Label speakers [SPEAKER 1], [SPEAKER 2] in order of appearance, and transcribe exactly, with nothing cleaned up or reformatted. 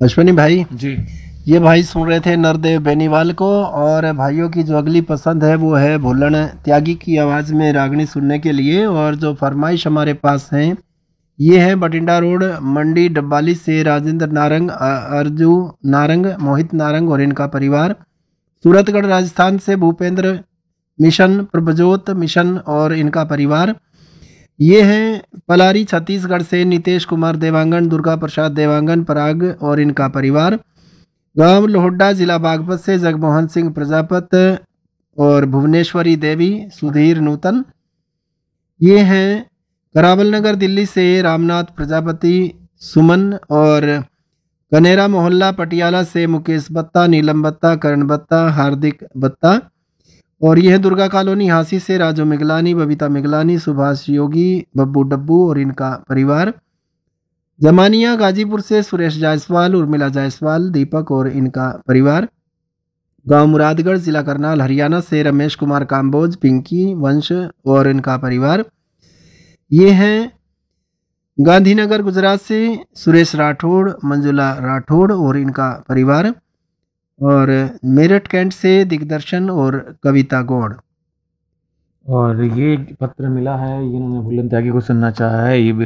[SPEAKER 1] अश्विनी भाई,
[SPEAKER 2] जी।
[SPEAKER 1] ये भाई सुन रहे थे नरदेव बेनीवाल को। और भाइयों की जो अगली पसंद है वो है भूलन त्यागी की आवाज़ में रागनी सुनने के लिए। और जो फरमाइश हमारे पास हैं ये है बठिंडा रोड मंडी डब्बाली से राजेंद्र नारंग, अ- अर्जू नारंग, मोहित नारंग और इनका परिवार। सूरतगढ़ राजस्थान से भूपेंद्र मिशन, प्रभजोत मिशन और इनका परिवार। ये हैं पलारी छत्तीसगढ़ से नितेश कुमार देवांगन, दुर्गा प्रसाद देवांगन पराग और इनका परिवार। गांव लोहड्डा, जिला बागपत से जगमोहन सिंह प्रजापत और भुवनेश्वरी देवी, सुधीर नूतन। ये हैं करावल नगर दिल्ली से रामनाथ प्रजापति, सुमन और कनेरा मोहल्ला पटियाला से मुकेश बत्ता, नीलम बत्ता, करण बत्ता, हार्दिक बत्ता। और यह दुर्गा कॉलोनी हांसी से राजू मिगलानी, बबीता मिगलानी, सुभाष योगी, बब्बू डब्बू और इनका परिवार। जमानिया गाजीपुर से सुरेश जायसवाल, उर्मिला जायसवाल, दीपक और इनका परिवार। गांव मुरादगढ़, जिला करनाल हरियाणा से रमेश कुमार काम्बोज, पिंकी वंश और इनका परिवार। ये हैं गांधीनगर गुजरात से सुरेश राठौड़, मंजुला राठौड़ और इनका परिवार। और मेरठ कैंट से दिग्दर्शन और कविता गौड़।
[SPEAKER 2] और ये पत्र मिला है, इन्होंने भूलन त्यागी को सुनना चाहा है। ये